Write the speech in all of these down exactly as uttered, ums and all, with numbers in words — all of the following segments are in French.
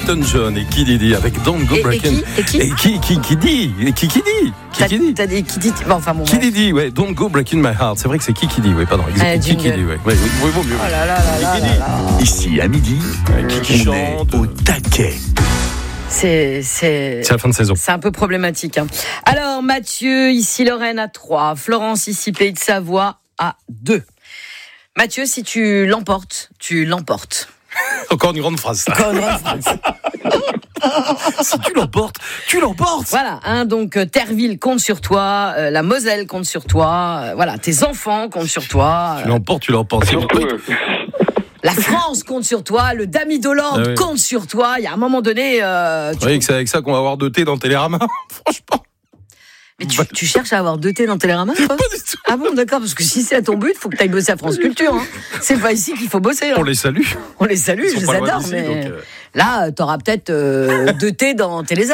Elton John et Kid Didi avec Don't Go Et- et Breaking. qui Et qui Et qui qui qui dit Et qui qui dit Qui T'as, qui dit t'as dit qui dit bon, enfin bon. Qui bref. dit ouais, Don't Go Breaking My Heart. C'est vrai que c'est qui qui dit, ouais, pardon. Ah, Exact. Qui qui jingle. dit, ouais. Ouais, oui, vaut mieux. Oh là là là là là là. Ici, à midi, Qui qui on est chante. au taquet. C'est c'est C'est la fin de saison. c'est un peu problématique. Hein. Alors Mathieu, ici Lorraine à trois, Florence ici Pays de Savoie à deux. Mathieu, si tu l'emportes, tu l'emportes. Encore une grande phrase, ça. Encore une grande phrase. Si tu l'emportes, tu l'emportes. Voilà, hein, donc euh, Terreville compte sur toi, euh, la Moselle compte sur toi, euh, voilà, tes enfants comptent sur toi, Tu euh, l'emportes, tu l'emportes. C'est Surtout, vrai. euh, la France compte sur toi, le Dami d'Hollande Ah oui. compte sur toi. Il y a un moment donné, euh, Vous tu... voyez que c'est avec ça qu'on va avoir deux thés dans Télérama. Franchement, mais tu, tu cherches à avoir deux thés dans Télérama, toi pas du tout. Ah bon, d'accord, parce que si c'est à ton but, faut que tu ailles bosser à France Culture. Hein. C'est pas ici qu'il faut bosser. Hein. On les salue. On les salue, Ils sont je pas les loin adore, d'ici, mais donc, euh. là, t'auras peut-être euh, deux thés dans TéléZ.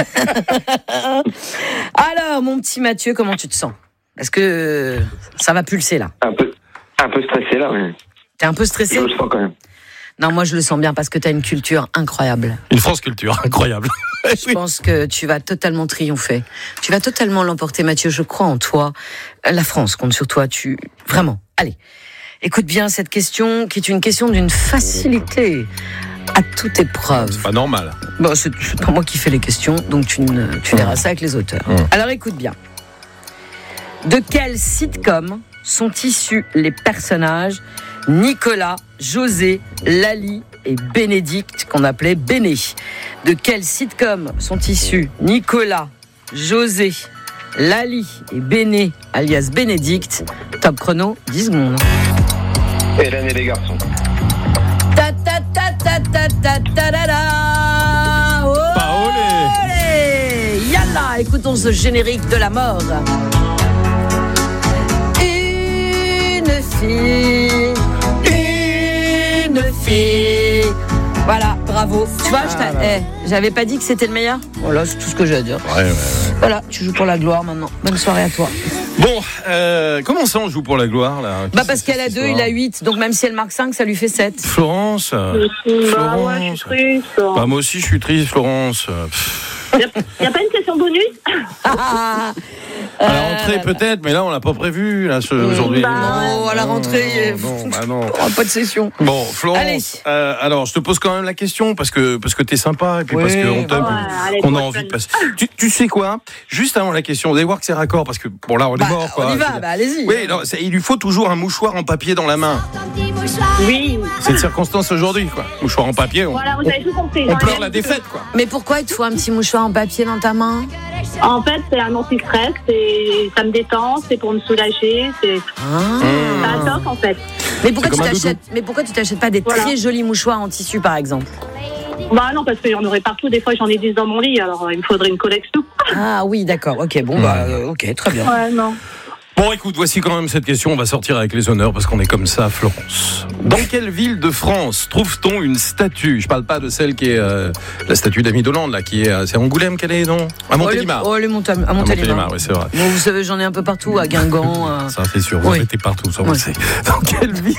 Alors, mon petit Mathieu, comment tu te sens? Est-ce que euh, ça va pulser là? un peu, un peu stressé là, mais T'es un peu je stressé? le sens quand même. Non, moi je le sens bien parce que t'as une culture incroyable. Une France culture, incroyable. Je pense que tu vas totalement triompher. Tu vas totalement l'emporter, Mathieu. Je crois en toi. La France compte sur toi. Tu vraiment. Allez, écoute bien cette question, qui est une question d'une facilité à toute épreuve. C'est pas normal. Bon, c'est, c'est pas moi qui fais les questions, donc tu, ne, tu verras ça avec les auteurs. Mmh. Alors écoute bien. De quel sitcom sont issus les personnages Nicolas, José, Lali et Bénédicte, qu'on appelait Béné? De quel sitcom sont issus Nicolas, José, Lali et Béné, alias Bénédicte? Top chrono, dix secondes. Hélène et les garçons. Ta ta ta ta ta ta ta ta ta. Oh, Paolé. allez, yalla, écoutons ce générique de la mort. Une fille, une fille. Voilà, bravo. Tu vois, je t'a- eh, j'avais pas dit que c'était le meilleur. Voilà, c'est tout ce que j'ai à dire. Ouais, ouais, ouais. Voilà, tu joues pour la gloire maintenant. Bonne soirée à toi. Bon, euh, comment ça on joue pour la gloire là? Bah parce qu'elle a deux, il a huit. Donc même si elle marque cinq, ça lui fait sept. Florence. euh, Bah ouais, je suis triste. Bah, moi aussi je suis triste, Florence. Euh, Il n'y a pas une question bonus? Ah, À la euh, rentrée peut-être, mais là on l'a pas prévu là ce, aujourd'hui. bah, non, à la rentrée, Non, euh, non, bah non. oh, pas de session. Bon, Florence. Allez. euh, alors je te pose quand même la question parce que parce que t'es sympa et puis Oui. parce qu'on t'aime, Ouais, allez, qu'on a bonne envie de bonne. passer. Tu, tu sais quoi? Juste avant la question, vous allez voir que c'est raccord parce que bon là on est Bah, mort quoi. on y Je veux va, dire. bah allez-y. Oui, non, c'est- il lui faut toujours un mouchoir en papier dans la main. Oui. C'est une circonstance aujourd'hui quoi. Mouchoir en papier, on, Voilà, vous avez tout compris. on pleure la défaite quoi. Mais pourquoi il te faut un petit mouchoir en papier dans ta main? En fait, c'est un anti-stress, c'est- ça me détend, c'est pour me soulager, c'est Ah. c'est un toc en fait. Mais pourquoi C'est tu comme un t'achètes Mais pourquoi tu t'achètes pas des Voilà. très jolis mouchoirs en tissu par exemple? Bah non, parce qu'il y en aurait partout, des fois j'en ai dix dans mon lit, alors euh, il me faudrait une collection. Ah oui, d'accord. Ok, bon bah euh, ok, très bien. Ouais, non. Bon, écoute, voici quand même cette question. On va sortir avec les honneurs parce qu'on est comme ça, Florence. Dans quelle ville de France trouve-t-on une statue? Je parle pas de celle qui est euh, la statue d'Amy Hollande, là, qui est à, c'est à Angoulême qu'elle est, non? À Montélimar. Oh, les, oh, les Monta- à À Montélimar. Montélimar, oui, c'est vrai. Bon, vous savez, j'en ai un peu partout, à Guingamp. euh, Ça, c'est sûr. Vous Oui. en mettez partout, ça, on le Oui. sait. Dans quelle ville?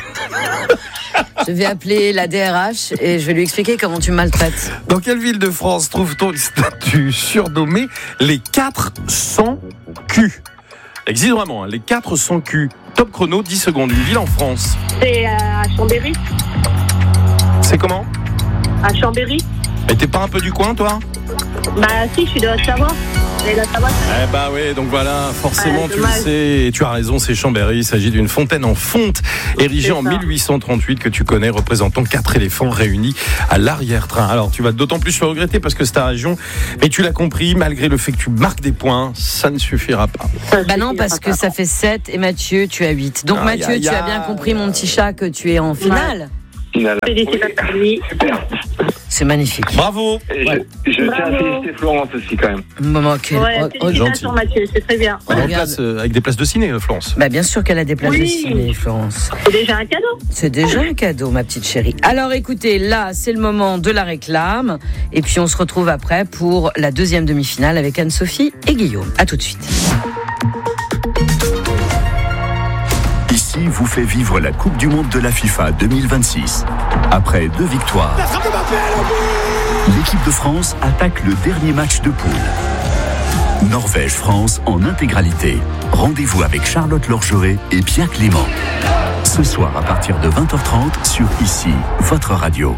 Je vais appeler la D R H et je vais lui expliquer comment tu me maltraites. Dans quelle ville de France trouve-t-on une statue surnommée les quatre cents culs? Ça existe vraiment, hein, les quatre cents culs. Top chrono, dix secondes. Une ville en France. C'est euh, à Chambéry. C'est comment? À Chambéry. Mais t'es pas un peu du coin, toi? Bah si, je suis de Haute-Savoie. Et la Savoie, Eh bah oui, donc voilà, forcément Ouais, tu le dommage. sais, et tu as raison, c'est Chambéry, il s'agit d'une fontaine en fonte érigée C'est en ça. mille huit cent trente-huit que tu connais, représentant quatre éléphants réunis à l'arrière-train. Alors tu vas d'autant plus le regretter parce que c'est ta région, mais tu l'as compris, malgré le fait que tu marques des points, ça ne suffira pas. ça Bah non, suffira parce pas. que ça fait sept et Mathieu, tu as huit. Donc Aïe, Mathieu, aïe, tu as aïe. bien compris, mon petit chat, que tu es en finale. Finale. Félicitations à lui. C'est magnifique. Bravo. Et je, je tiens à Bravo. féliciter Florence aussi quand même. Maman, quel- Ouais, oh, oh, félicitations Mathieu, c'est très bien. On est en Regarde. place, euh, avec des places de ciné, euh, Florence. Bah bien sûr qu'elle a des places de Oui. ciné, Florence. C'est déjà un cadeau. C'est déjà un cadeau, ma petite chérie. Alors écoutez, là, c'est le moment de la réclame. Et puis on se retrouve après pour la deuxième demi-finale avec Anne-Sophie et Guillaume. À tout de suite. Ici vous fait vivre la Coupe du Monde de la FIFA deux mille vingt-six. Après deux victoires, La frappe de Mbappé, le but L'équipe de France attaque le dernier match de poule. Norvège-France en intégralité. Rendez-vous avec Charlotte Lorgeret et Pierre Clément. Ce soir à partir de vingt heures trente sur Ici, votre radio.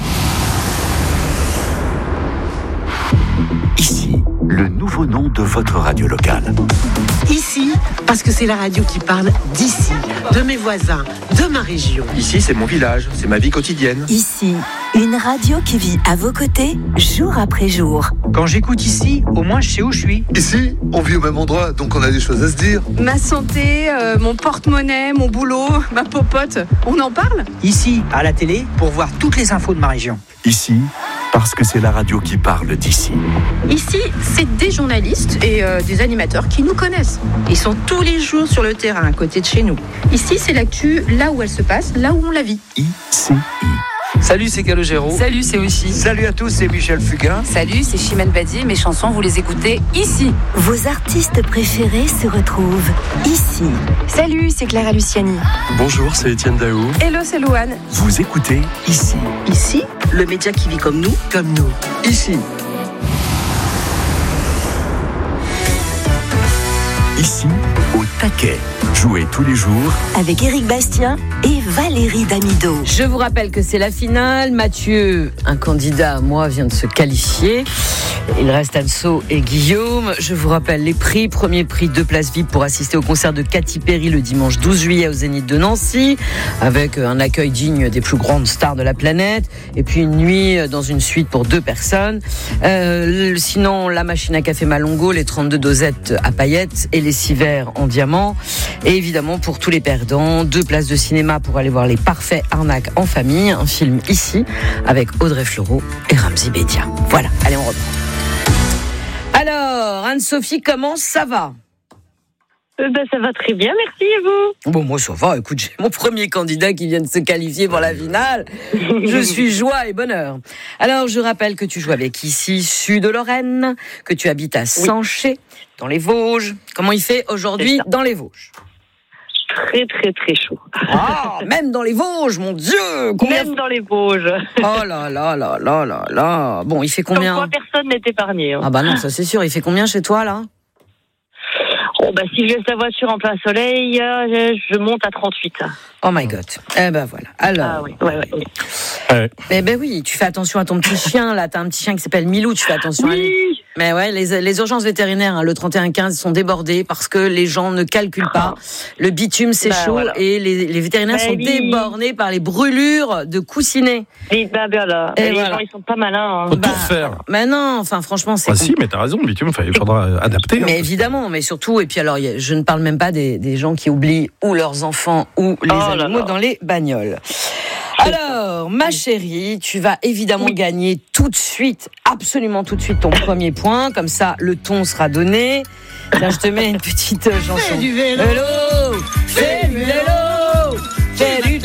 Ici, le nouveau nom de votre radio locale. Ici, parce que c'est la radio qui parle d'ici, de mes voisins, de ma région. Ici, c'est mon village, c'est ma vie quotidienne. Ici, une radio qui vit à vos côtés, jour après jour. Quand j'écoute ici, au moins je sais où je suis. Ici, on vit au même endroit, donc on a des choses à se dire. Ma santé, euh, mon porte-monnaie, mon boulot, ma popote, on en parle ? Ici, à la télé, pour voir toutes les infos de ma région. Ici, parce que c'est la radio qui parle d'ici. Ici, c'est des journalistes et euh, des animateurs qui nous connaissent. Ils sont tous les jours sur le terrain, à côté de chez nous. Ici, c'est l'actu, là où elle se passe, là où on la vit. I C I. Salut, c'est Calogero. Salut, c'est Oshi. Salut à tous, c'est Michel Fugain. Salut, c'est Chimène Badi. Mes chansons, vous les écoutez ici. Vos artistes préférés se retrouvent ici. Salut, c'est Clara Luciani. Bonjour, c'est Étienne Daou. Hello, c'est Louane. Vous écoutez Ici. Ici, le média qui vit comme nous, comme nous. Ici. Ici, au taquet. Jouez tous les jours avec Éric Bastien et Valérie Damido. Je vous rappelle que c'est la finale. Mathieu, un candidat à moi, vient de se qualifier. Il reste Anso et Guillaume. Je vous rappelle les prix. Premier prix, deux places V I P pour assister au concert de Katy Perry le dimanche douze juillet au Zénith de Nancy, avec un accueil digne des plus grandes stars de la planète. Et puis une nuit dans une suite pour deux personnes. Euh, sinon, la machine à café Malongo, les trente-deux dosettes à paillettes et les six verres en diamant. Et évidemment, pour tous les perdants, deux places de cinéma pour aller voir Les Parfaits Arnaques en famille, un film ici, avec Audrey Fleurot et Ramzy Bedia. Voilà, allez, on reprend. Alors, Anne-Sophie, comment ça va ? euh, ben, Ça va très bien, merci, et vous ? Bon, moi, ça va, écoute, j'ai mon premier candidat qui vient de se qualifier pour la finale. Je suis joie et bonheur. Alors, je rappelle que tu joues avec Ici, Sud-Lorraine, que tu habites à Sanché, oui. dans les Vosges. Comment il fait aujourd'hui dans les Vosges ? Très, très, très chaud. Ah, même dans les Vosges, mon Dieu! Combien... Même dans les Vosges. Oh là là là là là là. Bon, il fait combien? Comme quoi, personne n'est épargné. Hein. Ah bah non, ça c'est sûr. Il fait combien chez toi, là? Oh bah si je laisse la voiture en plein soleil, je monte à trente-huit. Oh my God. Eh ben voilà. Alors. Ah oui, ouais, ouais. Ouais. Eh ben oui, tu fais attention à ton petit chien, là. T'as un petit chien qui s'appelle Milou, tu fais attention oui. à lui. Mais ouais, les, les urgences vétérinaires, hein, le trente et un quinze sont débordées parce que les gens ne calculent pas. Le bitume, c'est bah, chaud voilà. et les, les vétérinaires bah, sont oui. débornés par les brûlures de coussinets. Et bah, bah, là. Et et les voilà. gens, ils sont pas malins. Hein. Faut bah, tout refaire. Mais non, enfin, franchement, c'est. Ah si, mais t'as raison, le bitume, il faudra adapter. Mais hein. évidemment, mais surtout, et puis alors, je ne parle même pas des, des gens qui oublient ou leurs enfants ou les oh animaux dans les bagnoles. Alors, ma chérie, tu vas évidemment oui. gagner tout de suite, absolument tout de suite, ton premier point. Comme ça, le ton sera donné. Là, je te mets une petite euh, chanson. Fais du vélo, vélo fais du vélo, fais du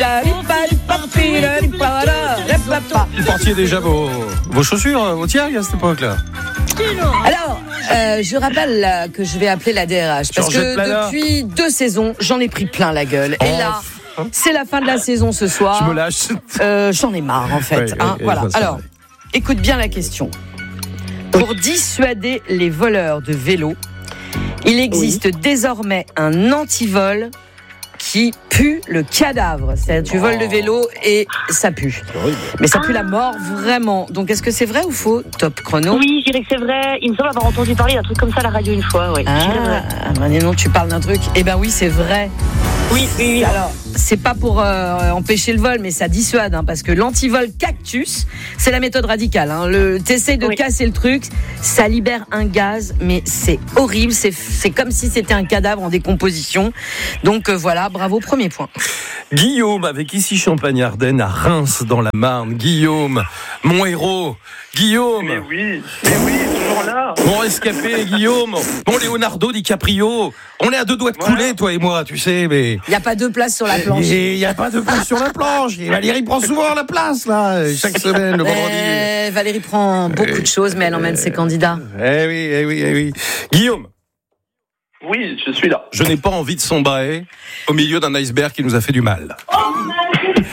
Vous portiez déjà vos, vos chaussures, vos tiags à cette époque-là. Alors, euh, je rappelle euh, que je vais appeler la D R H parce que Plana. depuis deux saisons, j'en ai pris plein la gueule. Oh. Et là, c'est la fin de la saison ce soir. Je me lâche. Euh, j'en ai marre en fait. Oui, hein, et, et voilà. ça, Alors, écoute bien la question. Pour dissuader les voleurs de vélos, il existe oui. désormais un antivol qui pue le cadavre. C'est-à-dire, tu oh. voles le vélo et ça pue. Mais ça pue ah. la mort, vraiment. Donc, est-ce que c'est vrai ou faux, Top Chrono? Oui, je dirais que c'est vrai. Il me semble avoir entendu parler d'un truc comme ça à la radio une fois. Oui. Ah, maintenant, tu parles d'un truc. Eh ben oui, c'est vrai. Oui, oui, oui. Alors, c'est pas pour euh, empêcher le vol, mais ça dissuade, hein, parce que l'antivol cactus, c'est la méthode radicale. Hein. Le, t'essayes de oui. casser le truc, ça libère un gaz, mais c'est horrible. C'est, c'est comme si c'était un cadavre en décomposition. Donc euh, voilà, bravo, premier point. Guillaume, avec ici Champagne-Ardenne, à Reims, dans la Marne. Guillaume, mon héros. Guillaume. Mais oui, mais oui, toujours là. Mon rescapé, Guillaume. Mon Leonardo DiCaprio. On est à deux doigts de couler, ouais. toi et moi, tu sais, mais... Il n'y a pas de place sur la planche. Il n'y a pas de place sur la planche. Et Valérie prend souvent la place, là, chaque semaine, le vendredi. Euh, Valérie prend beaucoup de choses, mais elle emmène euh, ses candidats. Eh oui, eh oui, eh oui. Guillaume. Oui, je suis là. Je n'ai pas envie de sombrer au milieu d'un iceberg qui nous a fait du mal.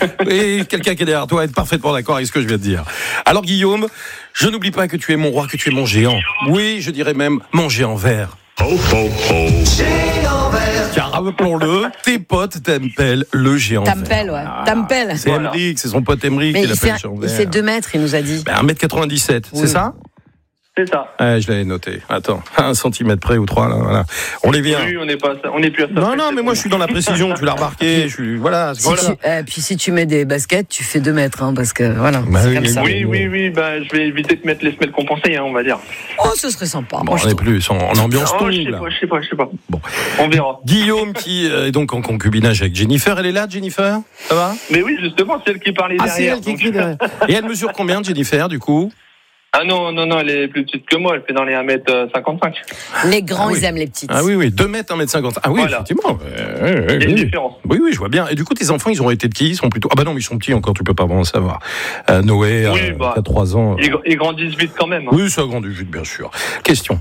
Et quelqu'un qui est derrière toi est parfaitement d'accord avec ce que je viens de dire. Alors Guillaume, je n'oublie pas que tu es mon roi, que tu es mon géant. Oui, je dirais même mon géant vert. Oh, oh, oh. Géant vert. Car rappelons-le, tes potes t'appellent le géant vert. T'appelles, ouais. Ah, T'appelles. C'est voilà. Emmerich, c'est son pote Emmerich qui l'appelle géant vert. Il fait deux mètres, il nous a dit. Ben, un mètre quatre-vingt-dix-sept, oui. C'est ça? C'est ça. Ouais, je l'avais noté. Attends, un centimètre près ou trois, là, voilà. On les vient. Oui, on n'est pas, on n'est plus à ça. Non, non, mais moi, je suis dans la précision, tu l'as remarqué, je suis, voilà. Si voilà. Tu, euh, puis si tu mets des baskets, tu fais deux mètres, hein, parce que, voilà. Bah, c'est oui, comme ça. Oui, oui, oui, bah, je vais éviter de mettre les semelles compensées, hein, on va dire. Oh, ce serait sympa. Bon, on est plus en, en ambiance oh, tongue, je sais là. pas, je sais pas, je sais pas. Bon. On verra. Guillaume, qui est donc en concubinage avec Jennifer, elle est là, Jennifer? Ça va? Mais oui, justement, c'est elle qui parlait ah, derrière. C'est elle qui écrit derrière. Et elle mesure combien, Jennifer, du coup? Ah non, non, non, elle est plus petite que moi, elle fait dans les un mètre cinquante-cinq. Les grands, ah oui. Ils aiment les petites. Ah oui, oui, deux mètres, un mètre cinquante. Ah oui, voilà. Effectivement. Euh, Il y a une oui. différence. Oui, oui, je vois bien. Et du coup, tes enfants, ils ont été petits, ils sont plutôt... Ah bah non, mais ils sont petits encore, tu peux pas vraiment savoir. Euh, Noé, oui, euh, bah, à trois ans. Ils, ils grandissent vite quand même. Hein. Oui, ça grandit vite, bien sûr. Question.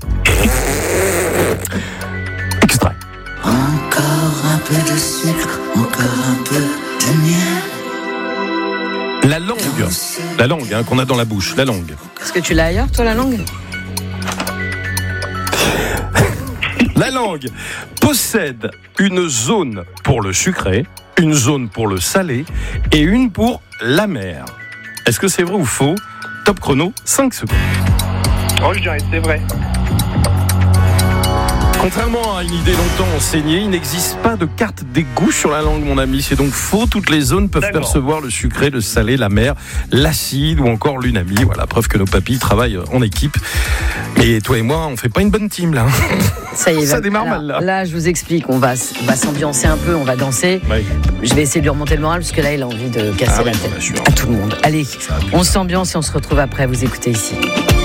Extrait. Encore un peu de sucre, encore un peu de miel. La langue, la langue hein, qu'on a dans la bouche, la langue. Est-ce que tu l'as ailleurs, toi, la langue? La langue possède une zone pour le sucré, une zone pour le salé et une pour l'amer. Est-ce que c'est vrai ou faux? Top chrono, cinq secondes. Oh, je dirais c'est vrai. Contrairement à une idée longtemps enseignée, il n'existe pas de carte des goûts sur la langue, mon ami. C'est donc faux. Toutes les zones peuvent D'accord. percevoir le sucré, le salé, l'amer, l'acide ou encore l'unami. Voilà, preuve que nos papilles travaillent en équipe. Mais toi et moi, on fait pas une bonne team, là. Ça y est, ça va, démarre là, mal, là. Là, je vous explique. On va, on va s'ambiancer un peu, on va danser. Oui. Je vais essayer de lui remonter le moral, parce que là, il a envie de casser ah, la oui, tête à tout le monde. Allez, on s'ambiance et on se retrouve après. Vous écoutez ici.